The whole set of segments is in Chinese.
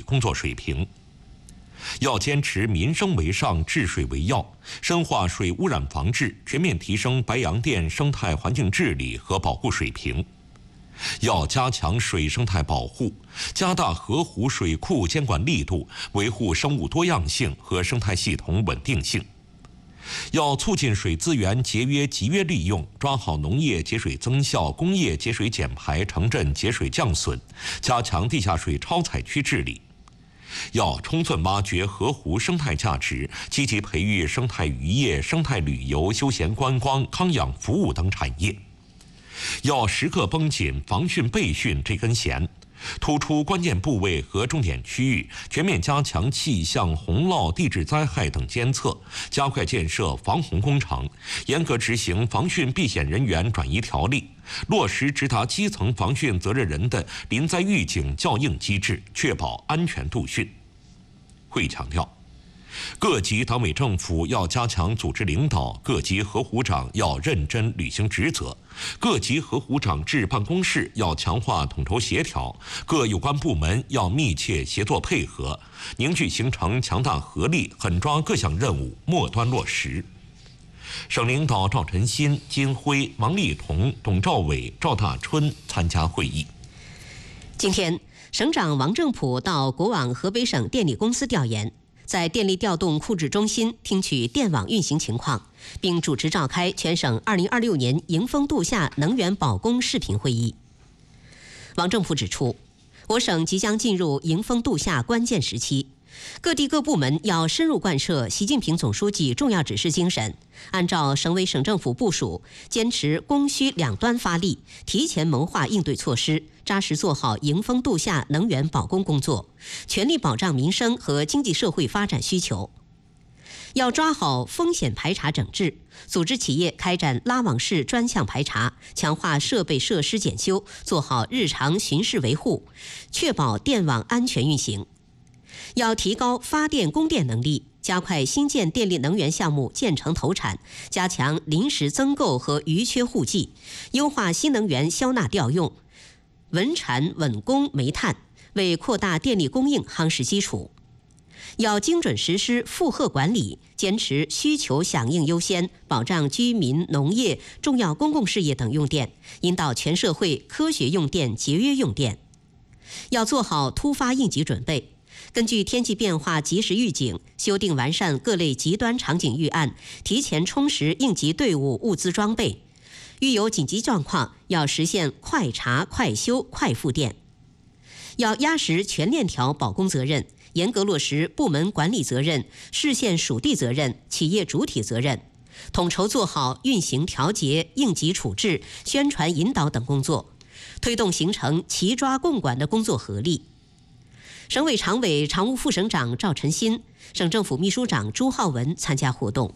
工作水平。要坚持民生为上、治水为要，深化水污染防治，全面提升白洋淀生态环境治理和保护水平。要加强水生态保护，加大河湖水库监管力度，维护生物多样性和生态系统稳定性。要促进水资源节约集约利用，抓好农业节水增效、工业节水减排、城镇节水降损，加强地下水超采区治理。要充分挖掘河湖生态价值，积极培育生态渔业、生态旅游、休闲观光、康养服务等产业。要时刻绷紧防汛备汛这根弦，突出关键部位和重点区域，全面加强气象、洪涝、地质灾害等监测，加快建设防洪工程，严格执行防汛避险人员转移条例，落实直达基层防汛责任人的临灾预警校应机制，确保安全度汛。会议强调，各级党委政府要加强组织领导，各级河湖长要认真履行职责，各级河湖长治办公室要强化统筹协调，各有关部门要密切协作配合，凝聚形成强大合力，狠抓各项任务，末端落实。省领导赵晨新、金辉、王丽彤、董兆伟、赵大春参加会议。 今天，省长王正普到国网河北省电力公司调研，在电力调动库置中心听取电网运行情况，并主持召开全省2026年迎峰度夏能源保供视频会议。王正普指出，我省即将进入迎峰度夏关键时期，各地各部门要深入贯彻习近平总书记重要指示精神，按照省委省政府部署，坚持供需两端发力，提前谋划应对措施，扎实做好迎峰度夏能源保供工作，全力保障民生和经济社会发展需求。要抓好风险排查整治，组织企业开展拉网式专项排查，强化设备设施检修，做好日常巡视维护，确保电网安全运行。要提高发电供电能力，加快新建电力能源项目建成投产，加强临时增购和余缺互济，优化新能源销纳调用，稳产稳供煤炭，为扩大电力供应夯实基础。要精准实施负荷管理，坚持需求响应优先，保障居民、农业、重要公共事业等用电，引导全社会科学用电、节约用电。要做好突发应急准备，根据天气变化及时预警，修订完善各类极端场景预案，提前充实应急队伍物资装备。遇有紧急状况，要实现快查、快修、快复电。要压实全链条保供责任，严格落实部门管理责任、市县属地责任、企业主体责任，统筹做好运行调节、应急处置、宣传引导等工作，推动形成齐抓共管的工作合力。省委常委、常务副省长赵晨新、省政府秘书长朱浩文参加活动。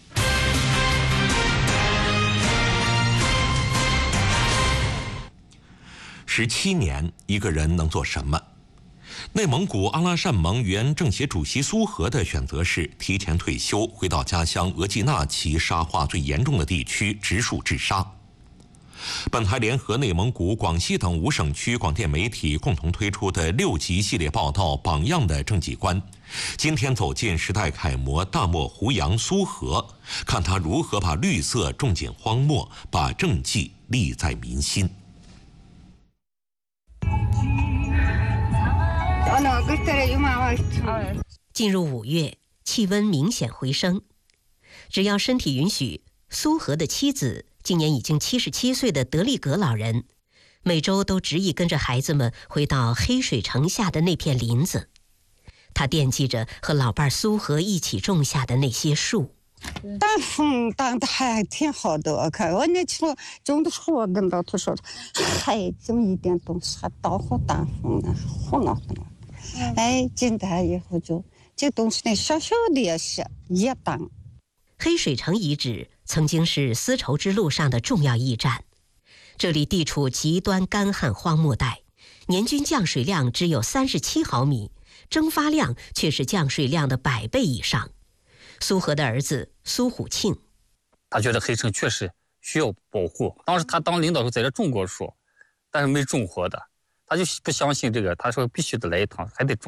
17年，一个人能做什么？内蒙古阿拉善盟原政协主席苏荷的选择是提前退休，回到家乡额济纳旗沙化最严重的地区植树治沙。本台联合内蒙古、广西等5省区广电媒体共同推出的6集系列报道《榜样的政绩观》，今天走进时代楷模大漠胡杨苏荷，看他如何把绿色种进荒漠，把政绩立在民心。 进入5月，气温明显回升，只要身体允许，苏荷的妻子今年已经77岁的德利格老人，每周都执意跟着孩子们回到黑水城下的那片林子。他惦记着和老伴苏荷一起种下的那些树。 挡风挡的还挺好的，我看我那时候种的时候，我跟老头说，还这么一点东西还倒好挡风呢，胡闹的。哎，进来以后就这东西呢，小小的也是也挡。 黑水城遗址曾经是丝绸之路上的重要驿站，这里地处极端干旱荒漠带，年均降水量只有37毫米，蒸发量却是降水量的100倍以上。苏荷的儿子苏虎庆， 他觉得黑城确实需要保护。当时他当领导时候在这种过树，但是没种活的，他就不相信这个，他说必须得来一趟，还得种。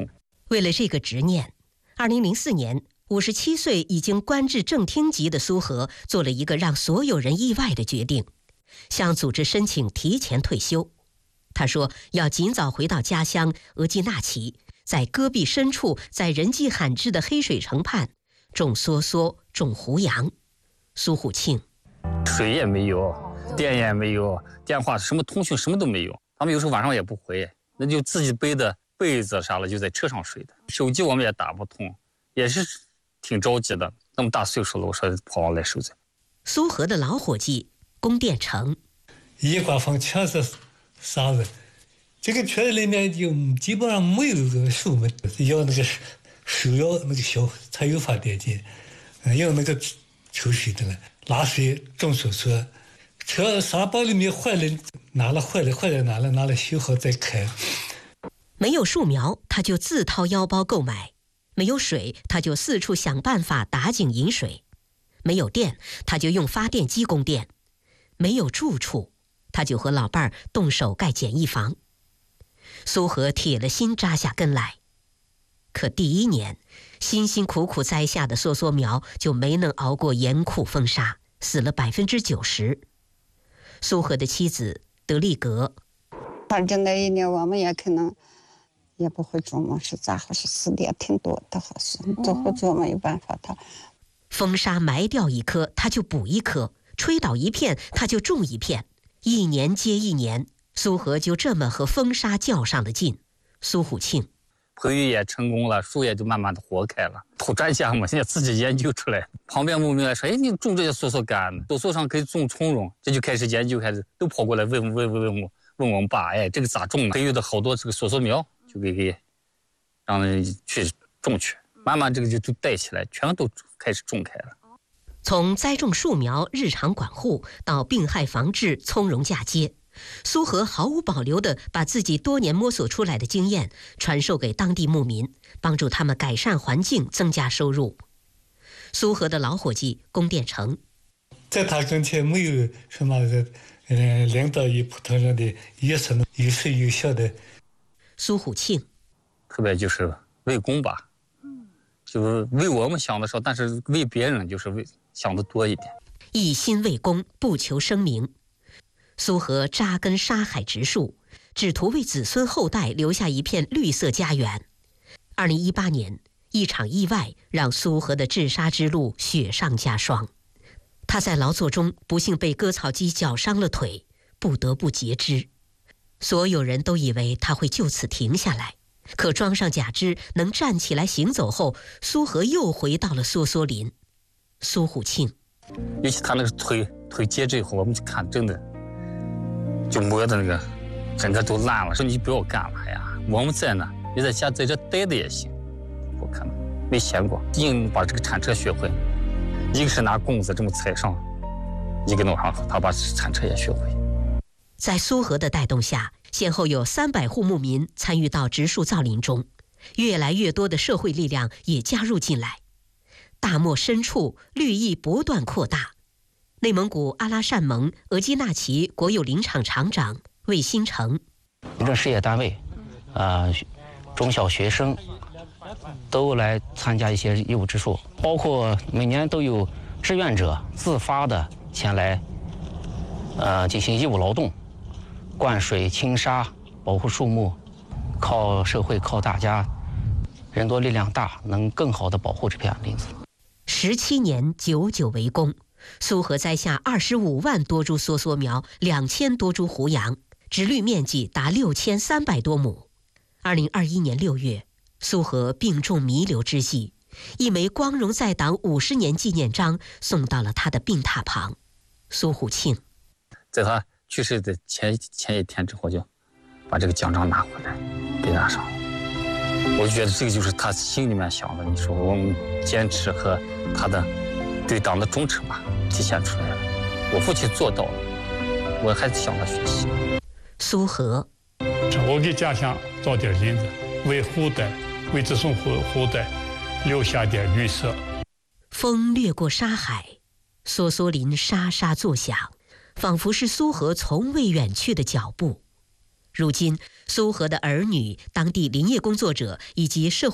为了这个执念，2004年，57岁已经官至正厅级的苏荷做了一个让所有人意外的决定，向组织申请提前退休。他说要尽早回到家乡额济纳旗，在戈壁深处，在人迹罕至的黑水城畔种梭梭，种胡杨。苏虎庆， 水也没有，电也没有，电话什么通讯什么都没有。他们有时候晚上也不回，那就自己背的被子啥了，就在车上睡的。手机我们也打不通，也是挺着急的。那么大岁数了，我说跑往来受罪。 苏荷的老伙计龚殿成， 一刮风全是沙子，这个圈子里面就基本上没有个树木，要那个手要那个小才有发电机，要那个抽水的了，拿水种梭梭，车沙包里面坏了拿了，坏了拿了修好再开。 没有树苗，他就自掏腰包购买；没有水，他就四处想办法打井引水；没有电，他就用发电机供电；没有住处，他就和老伴儿动手盖简易房。苏荷铁了心扎下根来，可第1年，辛辛苦苦栽下的梭梭苗就没能熬过严酷风沙，死了90%。苏荷的妻子德利格， 反正那1年我们也可能也不会琢磨是咋回事，死的也挺多的，好像都会琢磨，没有办法。他风沙埋掉一棵，他就补一棵；吹倒一片，他就种一片。1年接1年，苏荷就这么和风沙较上了劲。苏虎庆， 培育也成功了，树也就慢慢的活开了。土专家嘛，现在自己研究出来。旁边牧民来说：“哎，你种这些梭梭干，梭梭上可以种葱蓉。”这就开始研究，开始都跑过来问我们爸：“哎，这个咋种呢？”培育的好多这个梭梭苗，就给让人去种去，慢慢这个就都带起来，全都开始种开了。 从栽种树苗、日常管护到病害防治，从容嫁接，苏荷毫无保留地把自己多年摸索出来的经验传授给当地牧民，帮助他们改善环境，增加收入。苏荷的老伙计龚殿成， 在他跟前没有什么领导与普通人的也是有说有笑的。 苏虎庆， 特别就是为公吧，就是为我们想的少，但是为别人就是想的多一点。 一心为公，不求声名。苏荷扎根沙海植树，只图为子孙后代留下一片绿色家园。2018年，一场意外让苏荷的治沙之路雪上加霜。他在劳作中不幸被割草机绞伤了腿，不得不截肢。所有人都以为他会就此停下来，可装上假肢能站起来行走后，苏荷又回到了梭梭林。苏虎庆， 尤其他那个腿截肢以后，我们就看真的就磨的那个整个都烂了，说你不要干了呀，我们在呢，你在家在这待着也行。我看没闲过，硬把这个铲车学会，一个是拿棍子这么踩上，一个弄上他把铲车也学会。 在苏荷的带动下，先后有300户牧民参与到植树造林中，越来越多的社会力量也加入进来。大漠深处，绿意不断扩大。内蒙古阿拉善盟额济纳旗国有林场场长魏新成， 民政事业单位，中小学生都来参加一些义务植树，包括每年都有志愿者自发的前来，进行义务劳动，灌水、清沙、保护树木，靠社会，靠大家，人多力量大，能更好的保护这片林子。 17年久久为功，苏荷栽下25万多株梭梭苗，2000多株胡杨，植绿面积达6300多亩。2021年6月，苏荷病重弥留之际，一枚光荣在党50年纪念章送到了他的病榻旁。苏虎庆， 在他去世的前一天之后，就把这个奖章拿回来给拿上。我就觉得这个就是他心里面想的，你说我们坚持和他的对党的忠诚吧，体现出来了。我父亲做到了，我还向他学习。 苏荷， 我给家乡造点林子，为后代，为子孙后代留下点绿色。 风掠过沙海，梭梭林沙沙作响，仿佛是苏荷从未远去的脚步。如今，苏荷的儿女、当地林业工作者以及社会